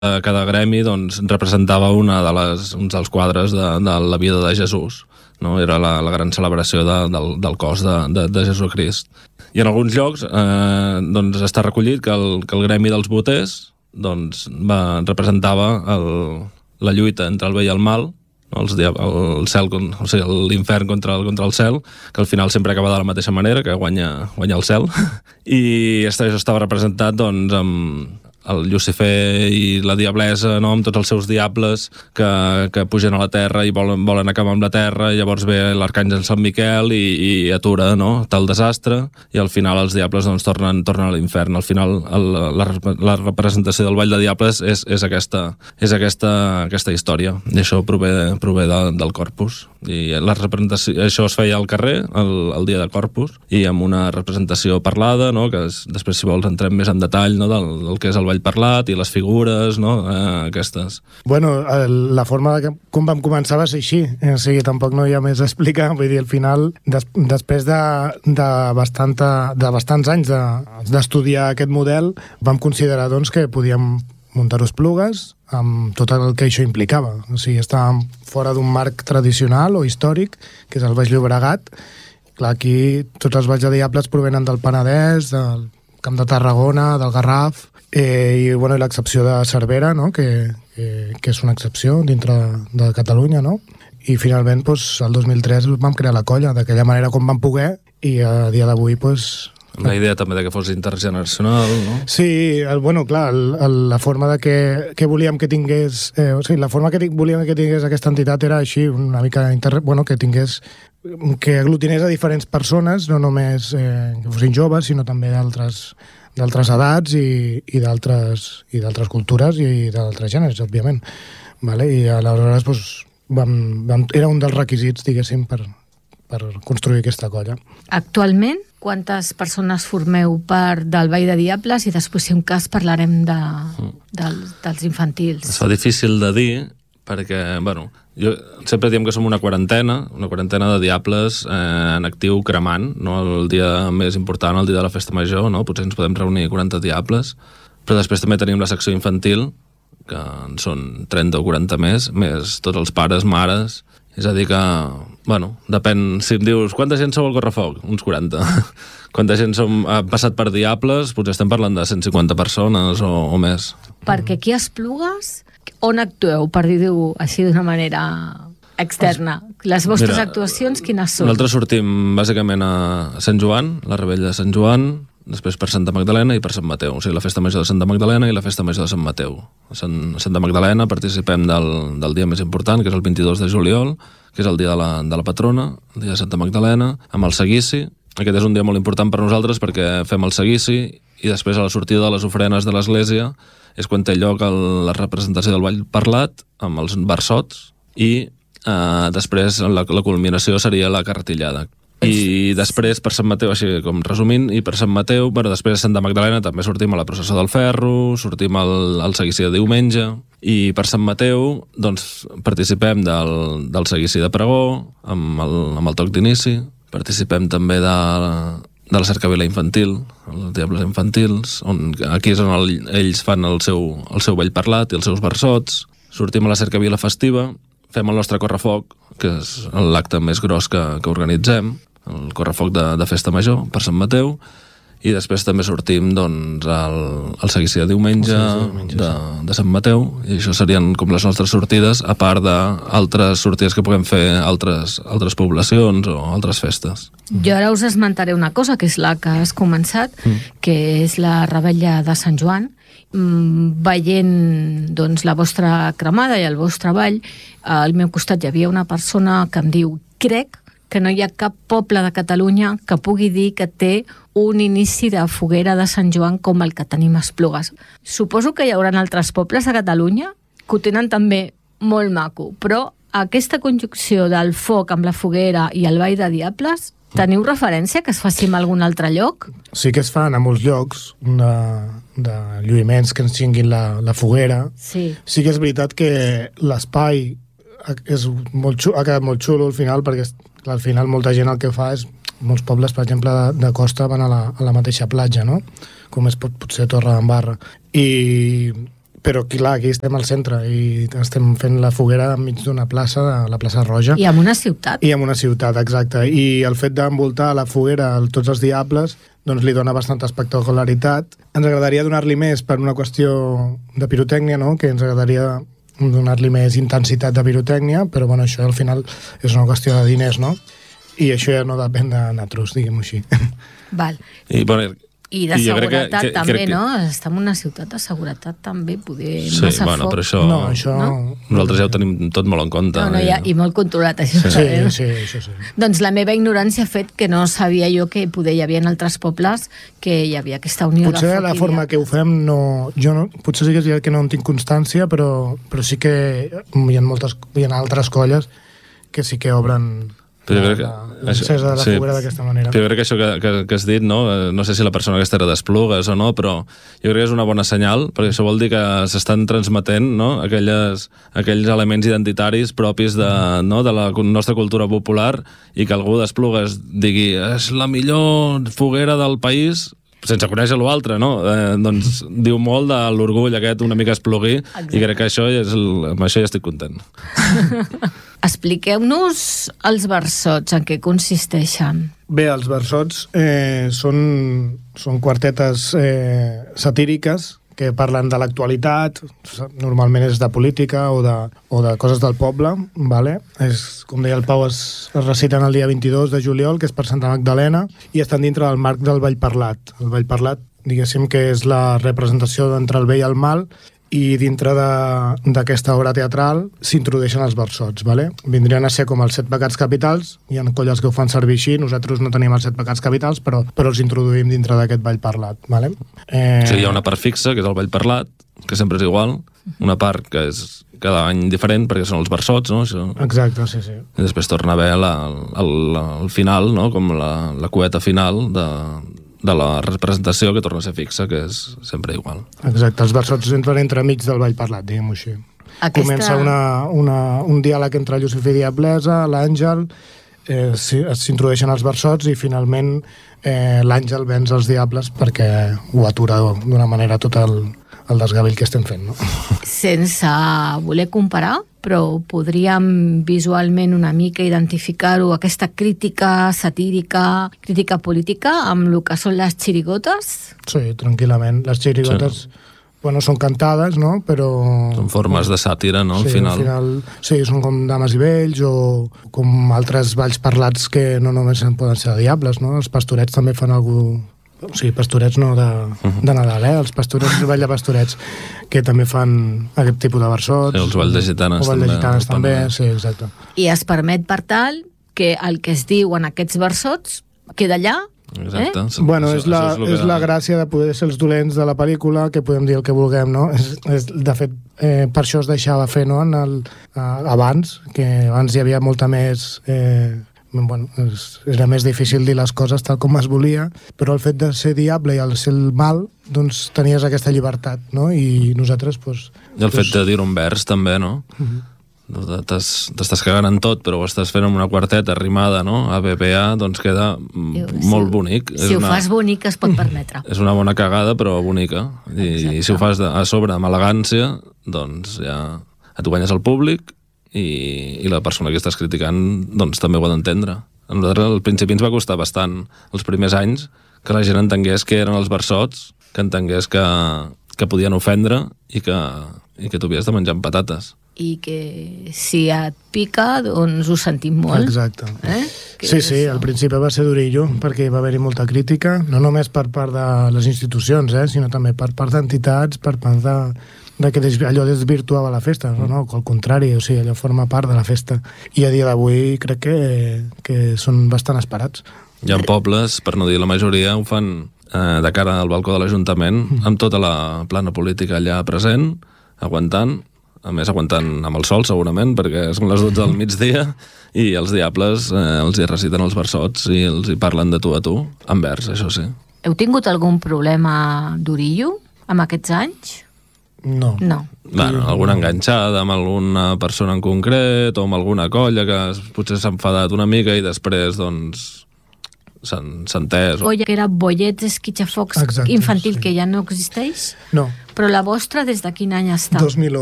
cada gremi doncs, representava uns dels quadres de la vida de Jesús. No? Era la gran celebració del cos de Jesucrist. I en alguns llocs doncs, està recollit que el gremi dels boters doncs, representava la lluita entre el bé i el mal, no? El cel, o sigui, l'infern contra el cel, que al final sempre acaba de la mateixa manera, que guanya el cel. I això estava representat doncs, amb el Llucifer i la Diablesa, no? Amb tots els seus diables que pugen a la terra i volen acabar amb la terra, i llavors ve l'arcàngel Sant Miquel i atura, no? Tal desastre, i al final els diables doncs, tornen a l'infern. Al final la representació del Ball de Diables és aquesta història, i això prové del Corpus. I això es feia al carrer el dia de Corpus, i amb una representació parlada, no? Que després, si vols, entrem més en detall, no? del que és el ball parlat i les figures, no? Aquestes. Bueno, la forma com vam començar va ser així, o sigui, tampoc no hi ha més a explicar, vull dir, al final, després de bastants anys d'estudiar aquest model, vam considerar doncs, que podíem muntar Esplugues amb tot el que això implicava. O sigui, estàvem fora d'un marc tradicional o històric, que és el Baix Llobregat. Clar, aquí tots els balls de diables provenen del Penedès, del Camp de Tarragona, del Garraf, i bueno, l'excepció de Cervera, no? que és una excepció dintre de Catalunya, no? I finalment, doncs, el 2003 vam crear la colla, d'aquella manera com vam poder, i a dia d'avui, doncs... La idea també de que fos intergeneracional, no? Sí, bueno, clar, la forma de que volíem que tingués... o sigui, la forma que volíem que tingués aquesta entitat era així, una mica... bueno, que tingués... que aglutinés a diferents persones, no només que fossin joves, sinó també d'altres edats i d'altres cultures i d'altres gèneres, òbviament. Vale? I aleshores doncs, era un dels requisits, diguéssim, per construir aquesta colla. Actualment, quantes persones formeu part del Ball de Diables? I després, si un cas, parlarem dels infantils. Es fa difícil de dir, perquè, bueno, sempre diem que som una quarantena de diables en actiu cremant, no? El dia més important, el dia de la festa major, no? Potser ens podem reunir 40 diables, però després també tenim la secció infantil, que en són 30 o 40 més tots els pares, mares. És a dir que, bueno, depèn, si em dius quanta gent sou al Correfoc? Uns 40. Quanta gent ha passat per diables? Potser estem parlant de 150 persones o més. Perquè aquí a Esplugues, on actueu, per dir-ho així d'una manera externa? Les vostres actuacions, quines són? Nosaltres sortim bàsicament a Sant Joan, la Rebella de Sant Joan, després per Santa Magdalena i per Sant Mateu. O sigui, la festa major de Santa Magdalena i la festa major de Sant Mateu. A Santa Magdalena participem del dia més important, que és el 22 de juliol, que és el dia de la patrona, el dia de Santa Magdalena, amb el seguici. Aquest és un dia molt important per nosaltres perquè fem el seguici i després a la sortida de les ofrenes de l'església és quan té lloc la representació del ball parlat amb els versots i després la culminació seria la carretillada. I després per Sant Mateu, així com resumint, i per Sant Mateu, però després a Santa Magdalena també sortim a la processó del Ferro, sortim al seguici de diumenge, i per Sant Mateu doncs participem del seguici de pregó amb el toc d'inici, participem també de la cercavila infantil, els diables infantils, aquí és on ells fan el seu ball parlat i els seus versots, sortim a la cercavila festiva, fem el nostre correfoc, que és l'acte més gros que organitzem, el correfoc de festa major per Sant Mateu, i després també sortim doncs, al seguici de diumenge de Sant Mateu, i això serien com les nostres sortides, a part d'altres sortides que puguem fer altres poblacions o altres festes. Jo ara us esmentaré una cosa, que és la que has començat, que és la Rebella de Sant Joan. Veient doncs, la vostra cremada i el vostre ball, al meu costat hi havia una persona que em diu: crec que no hi ha cap poble de Catalunya que pugui dir que té un inici de foguera de Sant Joan com el que tenim a Esplugues. Suposo que hi haurà altres pobles a Catalunya que ho tenen també molt maco, però aquesta conjunció del foc amb la foguera i el ball de diables, teniu referència que es faci en algun altre lloc? Sí que es fan a molts llocs de lluïments que ens tinguin la foguera. Sí que és veritat que l'espai ha quedat molt xulo al final, perquè al final molta gent el que fa és, molts pobles, per exemple, de costa van a la mateixa platja, no? Com és potser Torredembarra. Però clar, aquí estem al centre i estem fent la foguera enmig d'una plaça, la plaça Roja. I en una ciutat. I en una ciutat, exacte. I el fet d'envoltar la foguera tots els diables doncs li dona bastanta espectacularitat. Ens agradaria donar-li més per una qüestió de pirotècnia, no? Que ens agradaria donar-li més intensitat de pirotècnia, però bueno, això al final és una qüestió de diners, no? I això ja no depèn de nosaltres, diguem-ho així. Val. I, bueno, I de seguretat també, no? Estem en una ciutat de seguretat també, poder massa bueno, foc. però això, No, això... No? nosaltres ja ho tenim tot molt en compte. I molt controlat, això. Sí, això sí. Doncs la meva ignorància ha fet que no sabia jo que poder hi havia en altres pobles que hi havia aquesta unió de foc. Potser la forma que ho fem potser sí que no en tinc constància, però sí que hi ha altres colles que sí que obren l'accés a la foguera d'aquesta manera. Però jo crec que això que has dit, no sé si la persona aquesta era d'Esplugues o no, però jo crec que és una bona senyal, perquè això vol dir que s'estan transmetent, no?, aquells elements identitaris propis de la nostra cultura popular, i que algú d'Esplugues digui és la millor foguera del país, sense conèixer l'altre, no? Doncs diu molt de l'orgull aquest una mica esplugui. Exacte. I crec que amb això ja estic content. Expliqueu-nos els versots, en què consisteixen. Bé, els versots són quartetes satíriques que parlen de l'actualitat, normalment és de política o de coses del poble, vale? Com deia el Pau, es reciten el dia 22 de juliol, que és per Santa Magdalena, i estan dintre del marc del Ball Parlat. El Ball Parlat, diguéssim que és la representació entre el bé i el mal, i dintre d'aquesta obra teatral s'introdueixen els versots, vale? Vindrien a ser com els 7 pecats capitals, hi ha colles que ho fan servir així, nosaltres no tenim els 7 pecats capitals, però els introduïm dintre d'aquest ball parlat, vale? Sí, hi ha una part fixa, que és el ball parlat, que sempre és igual, una part que és cada any diferent, perquè són els versots, no? Això. Exacte, sí. I després torna a haver el final, no? Com la cueta final de la representació, que torna a ser fixa, que és sempre igual. Exacte, els versots entren entremig del ball parlat, diguem-ho així. Comença un diàleg entre Llucifer i Diablesa, l'Àngel, s'introdueixen els versots i finalment l'Àngel venç els diables perquè ho atura d'una manera tot el desgavell que estem fent, no? Sense voler comparar, però podríem visualment una mica identificar-ho, aquesta crítica satírica, crítica política, amb el que són les xirigotes? Sí, tranquil·lament. Les xirigotes, bueno, són cantades, no? Però... Són formes de sàtira, no? Al final. Sí, són com dames i vells o com altres balls parlats que no només poden ser de diables, no? Els pastorets també fan alguna cosa... O sigui, pastorets no de Nadal, els pastorets, el ball de pastorets, que també fan aquest tipus de versots. Sí, els balls de gitanes també. O balls de gitanes també, sí, exacte. I es permet, per tal, que el que es diu en aquests versots queda allà. Exacte. Bueno, és la gràcia de poder ser els dolents de la pel·lícula, que podem dir el que vulguem, no? De fet, per això es deixava fer, no? Abans, que abans hi havia molta més... Bueno, era més difícil dir les coses tal com es volia, però el fet de ser diable i el ser el mal, doncs tenies aquesta llibertat, no? I nosaltres, doncs... I el fet de dir un vers, també, no? T'estàs cagant en tot, però ho estàs fent amb una quarteta rimada, no? ABBA, doncs queda molt bonic. Si ho fas bonic es pot permetre. És una bona cagada, però bonica. I si ho fas a sobre amb elegància, doncs ja et guanyes el públic i la persona que estàs criticant doncs també ho ha d'entendre. A nosaltres al principi ens va costar bastant els primers anys que la gent entengués què eren els versots, que entengués que podien ofendre i que t'ho havies de menjar amb patates. I que si et pica, doncs ho sentim molt. Exacte. Sí, al principi va ser durillo, perquè va haver-hi molta crítica, no només per part de les institucions, sinó també per part d'entitats, per part de que allò desvirtuava la festa, no, al contrari, o sigui, allò forma part de la festa. I a dia d'avui crec que són bastant esperats. Hi ha pobles, per no dir la majoria, ho fan de cara al balcó de l'Ajuntament, amb tota la plana política allà present, aguantant, a més aguantant amb el sol segurament, perquè són les 12 del migdia, i els diables els hi reciten els versots i els hi parlen de tu a tu, en vers, això sí. Heu tingut algun problema d'orillo amb aquests anys? No. Bueno, alguna enganxada amb alguna persona en concret o amb alguna colla que potser s'ha enfadat una mica i després, doncs... s'ha entès. Olla, que era Bollets Esquitxafocs Exacte, infantil, sí. que ja no existeix, No, però la vostra des de quin any està? 2011.